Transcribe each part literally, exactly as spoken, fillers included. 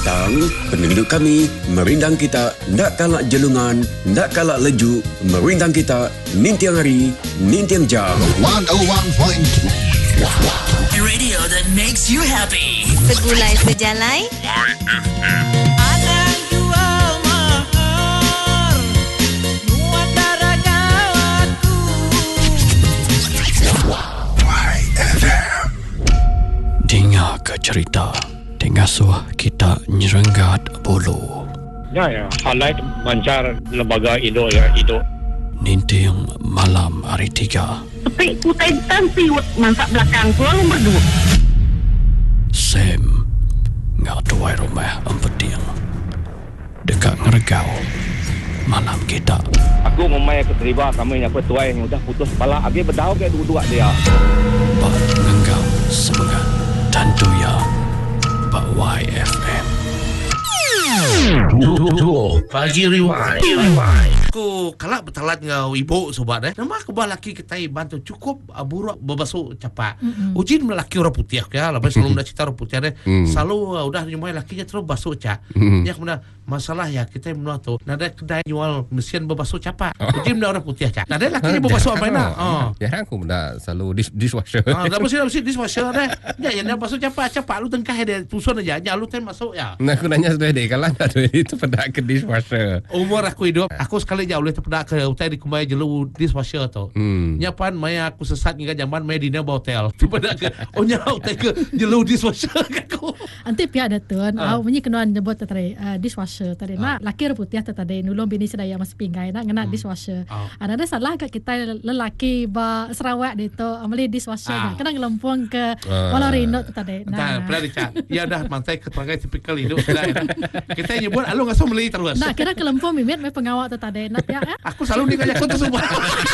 Tang, penduduk kami, merindang kita, ndak kalak jelungan, ndak kalak leju, merindang kita, nintiang hari, nintiang jam. seratus satu titik tiga Radio that makes you happy. Segulai sejalai Y F M. Ada jual mahar buat darah gawatku. Y F M. Dengar ke cerita Dengar suah kita nyerenggat bulu Ya, ya. Highlight mancar lembaga Indo ya, Indo. Ninting malam hari tiga Tapi kutai tansi masak belakang tu lalu berdua. Sam ngak tuai rumah empetiang dekat ngeregau malam kita. Aku memang keterlibat sama yang apa tuai yang udah putus kepala. Agi berdau ke dua-dua dia. Pak ngenggau semangat tentu ya Pak Y F M. Pagi rewind. Aku kalak bertalat ngau ibu sobat eh. Nama aku laki kita bantu cukup uh, buruk berbasuh capak. Mm-hmm. Ujin lelaki orang putih ya. Lepas selalu dah cerita orang putih deh. Mm. Selalu uh, udah nyumai lakinya terus basuh cak. Mm. Ya kemudian masalah ya kita menua tu. Nada kedai jual mesin berbasuh capak. Ujin dah orang putih cak. Nada lakinya berbasuh apa nak? Oh. Ya aku dah selalu dis- dishwasher. Ah, dah mesti mesti dishwasher deh. Ya yang dah basuh capak capak lu tengkah dia tusun aja. Ya lu tem masuk ya. Nah aku nanya sudah deh kalau ada duit itu pada ke dishwasher. Umur aku hidup, aku sekali jauh boleh terpedak ke hotel di kumai jelu dishwasher tu. Hmm. Nyapan maya aku sesat hingga zaman maya dina hotel. Terpedak ke oh nya hotel ke jelu dishwasher aku. Anti pihak datun, uh. au bunyi kenuan nyebut tadi uh, dishwasher tadi. Uh. Nak laki putih tadi nulung bini sedaya mas pinggai nak ngena hmm. dishwasher. Uh. Ada salah kat kita lelaki ba Sarawak dia tu amali dishwasher uh. kena ngelempung ke uh. walau rino tadi. Nah, pernah dicat. Ya dah mantai keterangan tipikal hidup sudah. Kita nyebut alu ngasuh beli terus. Nak kira kelempung mimit me pengawak tu tadi. Nak ya. Aku selalu dikajak tu semua.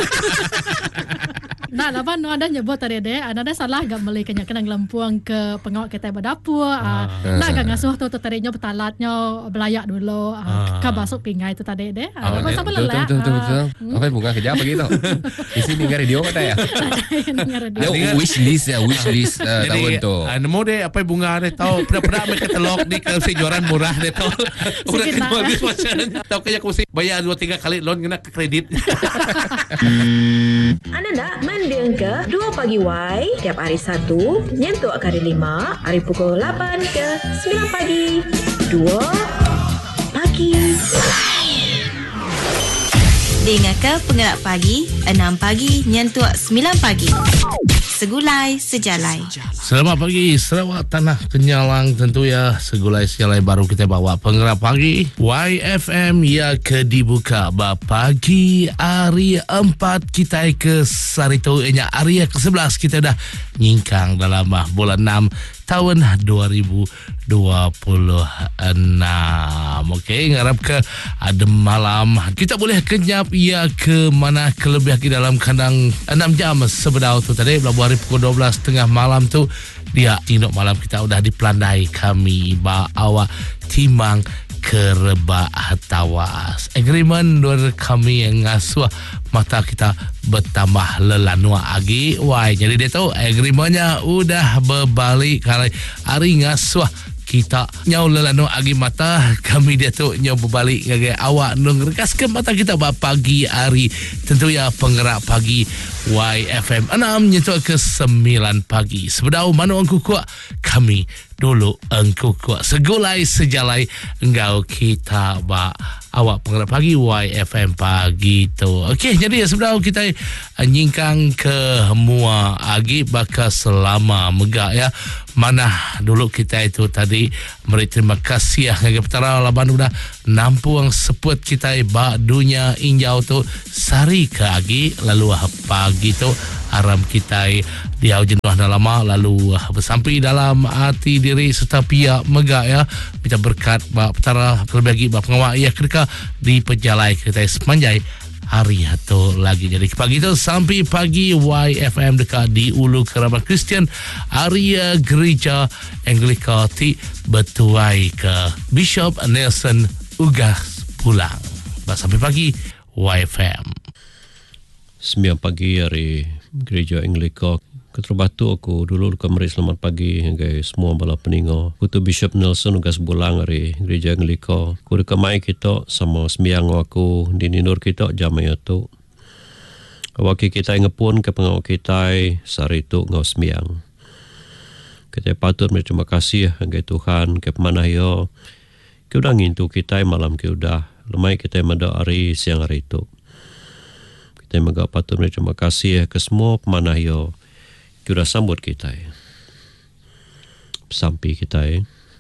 Nah, laban nu ada nyebut tadi deh, ada salah gak beli kena kena ngelempung ke pengawak kita berdapur. Ah. Uh, nak gak ngasuh tu tu tadinya betalatnya belayak dulu. Ah. Ka basuk pingai tu tadi deh. Ah, oh, sama betul, lelah. Betul betul betul. Apa bunga kerja apa gitu? Di sini dengar radio kata ya. Dengar radio. Ada wish list ya, wish list uh, tahun tu. Jadi, nemu deh apa bunga deh tahu pernah-pernah mereka telok di ke juaran murah deh tahu. Udah kedua dishwasher. Tahu kayak aku mesti bayar dua tiga kali loan kena ke kredit. Anda nak mendeng ke dua pagi Y tiap hari Sabtu nyentuh hari lima hari pukul lapan ke sembilan pagi dua pagi. Dengar ke Pengerak Pagi enam pagi nyentuh sembilan pagi. Segulai Sejalai. Selamat pagi Sarawak Tanah Kenyalang. Tentu ya Segulai Sejalai baru kita bawa Pengerak Pagi Y F M ya ke dibuka ba pagi hari empat kita ke Sarito nya hari ke sebelas kita dah nyingkang dalam bulan enam tahun dua ribu dua puluh enam. Okey, ngarap ke ada malam kita boleh kenyap ya ke mana kelebihan di dalam kandang enam jam sebedau tu tadi hari pukul dua belas tengah malam tu dia tinduk malam kita udah dipelandai kami ba awak timang kereba tawas agreement dua kami yang ngasuh mata kita bertambah lelanua agi why jadi dia tahu agreementnya udah berbalik kali hari ngasuh kita nyau lelano agi mata kami dia tu nyau berbalik ngagai awak nung rekaskan mata kita ba pagi hari tentu ya Pengerak Pagi Y F M enam nyentuh ke sembilan pagi sebedau mana angku kuat kami dulu angku kuat Segulai Sejalai engkau kita ba awak Pengerak Pagi Y F M pagi tu. Okey, jadi sebedau kita nyingkang ke mua agi baka selama megak ya mana dulu kita itu tadi beri terima kasih ya ngagai petara laban udah nampung seput kita ba dunia injau tu sari ke agi lalu pagi tu aram kita dia jenuh dah lama lalu bersampai dalam hati diri serta pihak megak ya kita berkat ba petara kelebagi ba pengawak ya ketika di pejalai kita sepanjang hari atau lagi jadi pagi itu sampai pagi Y F M dekat di Ulu Kerabat Kristian area gereja Anglika ti bertuai ke Bishop Nelson Ugas pulang sampai pagi Y F M sembilan pagi hari gereja Anglika Keterbatu aku dulu ke meri selamat pagi ngai semua bala peningo. Aku tu Bishop Nelson ugas bulang hari gereja Angliko. Aku dekat mai kita sama sembiang aku di ninur kita jamai tu. Awak kita ngepun ke pengawak kita sari tu ngau sembiang. Kita patut berterima kasih ngai Tuhan ke mana yo. Kita udah ngintu kita malam kita udah lemai kita mada hari siang hari tu. Kita juga patut berterima kasih ke semua pemanah yo. Kita sambut kita. Sampai kita.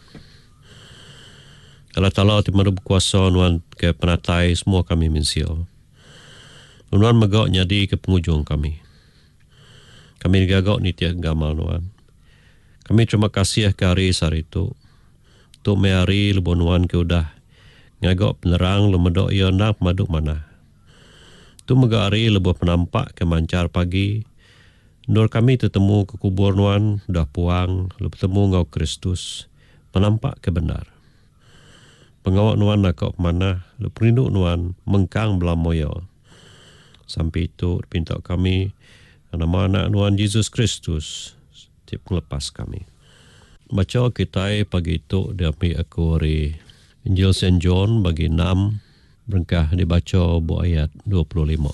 Allah Ta'ala timur berkuasa nuan ke penatai semua kami mensio. Nuan megak nyadi ke penghujung kami. Kami gagak nitia gamal nuan. Kami terima kasih ke hari sari itu. Tu me hari lebon nuan ke udah ngagak penerang lemedok ia nak maduk mana. Tu megak hari lebon penampak ke mancar pagi. Nur kami tertemu ke kubur nuan, dah puang, lalu bertemu ngau Kristus, menampak kebenar. Pengawak nuan nak kau mana, lalu perinduk nuan, mengkang belam moyo. Sampai itu, pinta kami, nama anak nuan Yesus Kristus, tip melepas kami. Baca kita pagi itu, diambil aku dari Injil Saint John bagi enam, berengkah dibaca bu ayat dua puluh lima.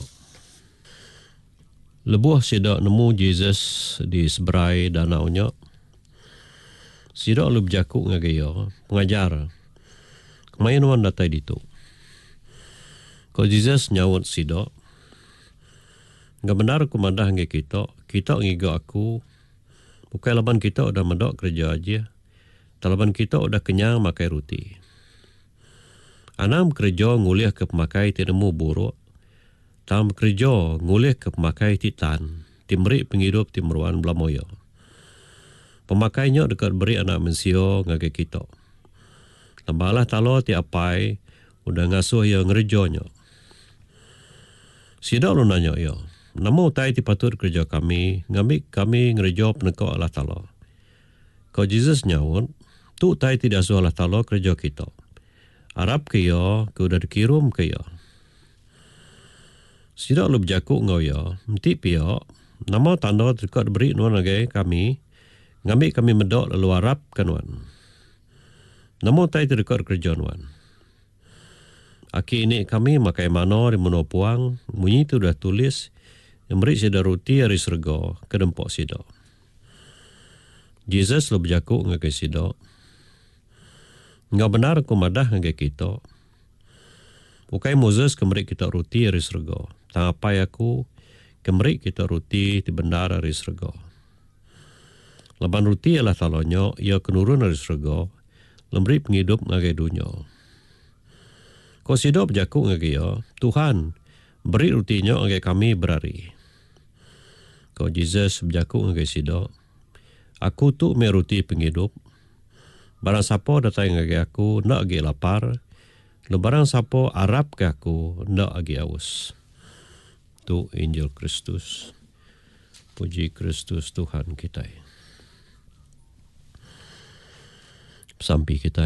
Lebuh sidak nemu Jesus di seberai danaunya. Sidak lu berjakuk ngagaya, pengajar. Kemayan wan datai ditu. Kalau Jesus nyawut sidak, nggak benar aku madah nge kita, kita ngiga aku, bukai laban kita udah medok kerja aja, talaban kita udah kenyang makai roti. Anam kerja nguliah ke pemakai tinemu buruk, tam kerja ngulih ke pemakai titan, timrik penghidup timruan belamoyo. Pemakainya dekat beri anak mensio ngage kita. Lambalah talo ti apai, udah ngasuh yang ngerejonyo. Sidak lu nanya yo, namo tai ti patut kerja kami, ngamik kami ngerejo peneko Allah talo. Kau Jesus nyawut, tu tai tidak suah Allah talo kerja kita. Arab ke yo, ke udah dikirum ke yo. Sidak lu berjakuk ngau ya, mesti pihak, nama tanda dekat beri nuan lagi kami, ngambil kami medok lalu Arab kan nuan. Nama tai terdekat kerja nuan. Aki ini kami makai mano di mano puang, bunyi itu dah tulis, yang beri sida roti hari serga, ke dempok sidak. Jesus lu berjakuk ngakai sidak. Ngau benar aku madah ngakai kita. Bukai Moses kembali kita roti hari serga. Tang apa aku kembali kita roti di bendara hari serga. Laban roti ialah talonyo, ia kenurun hari serga, lemberi penghidup ngagai dunia. Kau sidop jakuk ngagai ya, Tuhan, beri rotinya ngagai kami berari. Kau Jesus berjakuk ngagai sidop, aku tu me roti penghidup. Barang siapa datang ngagai aku, nak agi lapar, lebarang siapa Arab ke aku, nak agi aus. Tu Injil Kristus. Puji Kristus Tuhan kita. Sampai kita.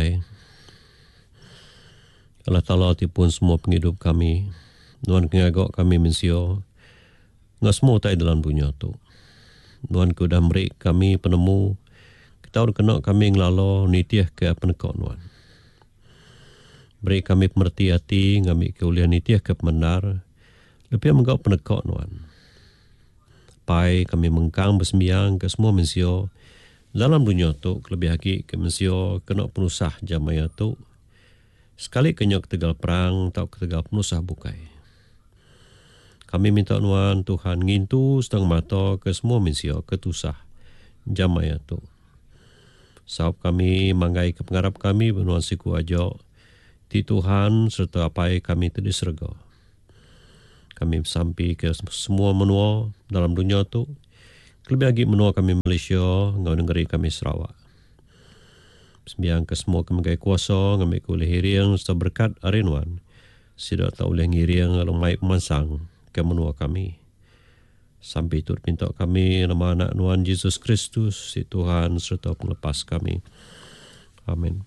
Allah Ta'ala tipun semua penghidup kami. Nuan ngagak kami mensio. Nggak semua tai dalam dunia tu. Nuan ke udah merik kami penemu. Kita udah kena kami ngelalo nitiah ke penekak nuan. Beri kami pemerti hati, ngambil keulian nitiah ke pemenar. Lebih menggau penekak nuan. Pai kami mengkang bersembiang ke semua mensio. Dalam dunia tu, lebih lagi ke mensio kena penusah jamaya tu. Sekali kenyok tegal perang, tau ketegal penusah bukai. Kami minta nuan Tuhan ngintu setengah mata ke semua mensio ketusah jamaya tu. Sebab kami manggai ke pengarap kami benuan siku aja. Ti Tuhan serta apai kami tadi serga. Kami sampai ke semua menua dalam dunia tu. Lebih lagi menua kami Malaysia, ngau negeri kami Sarawak. Sembiang ke semua kemegai kuasa, ngambil ke oleh hiriang, serta berkat arinuan. Sida tak oleh ngiriang, alam maik pemansang ke menua kami. Sampai itu pinta kami, nama anak nuan Yesus Kristus, si Tuhan serta pelepas kami. Amin.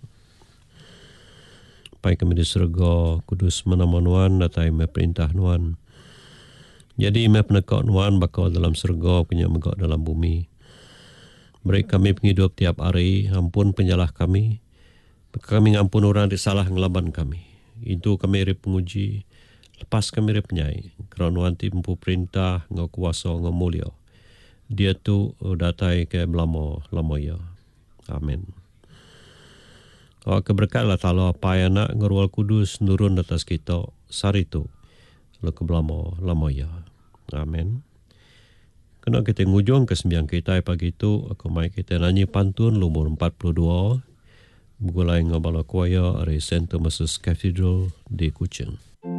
Pai kami di surga, kudus menama nuan, datai me perintah nuan. Jadi me penekak nuan bakal dalam surga, punya megak dalam bumi. Beri kami penghidup tiap hari, ampun penyalah kami. Kami ngampun orang yang salah ngelaban kami. Itu kami ri penguji, lepas kami ri penyai. Kerana nanti empu perintah, ngau kuasa, ngau mulia. Dia tu datai ke belamo lamo ya. Amin. Oh, keberkatlah talo apa yang nak ngerual kudus nurun atas kita sari tu. Lo ke belamo lamo ya. Amin. Kena kita ngujung ke sembiang kita pagi itu, aku mai kita nyanyi pantun lumur empat puluh dua. Begulai ngabala kuaya dari Saint Thomas Cathedral di Kuching.